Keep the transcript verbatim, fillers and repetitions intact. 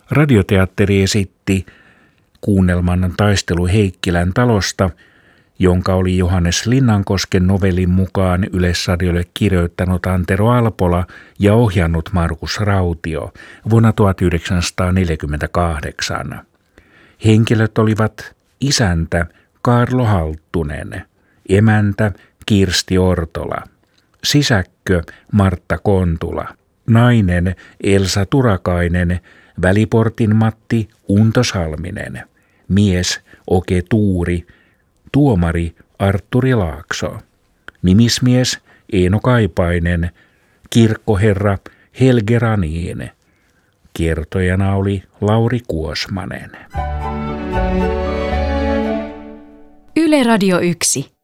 Radioteatteri esitti kuunnelman Taistelu Heikkilän talosta, jonka oli Johannes Linnankosken novellin mukaan Yleisradiolle kirjoittanut Antero Alpola ja ohjannut Markus Rautio vuonna tuhatyhdeksänsataaneljäkymmentäkahdeksan. Henkilöt olivat isäntä Kaarlo Halttunen, emäntä Kirsti Ortola, sisäkkö Martta Kontula, nainen Elsa Turakainen, väliportin Matti Unto Salminen, mies Oke Tuuri, tuomari Artturi Laakso, nimismies Eino Kaipainen, kirkkoherra Helge Raniin. Kertojana oli Lauri Kuosmanen. Yle Radio yksi.